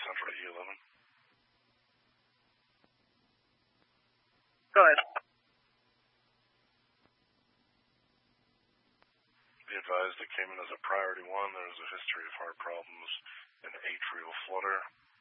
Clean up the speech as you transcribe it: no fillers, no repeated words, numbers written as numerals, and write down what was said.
Central E11. Go ahead. Be advised it came in as a priority 1. There was a history of hard problems in atrial flutter.